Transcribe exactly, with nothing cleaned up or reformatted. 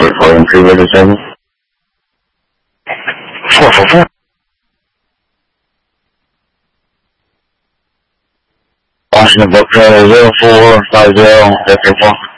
Recording pre-ready seven. Four four four. Washington Book Trailer zero four five zero four four four.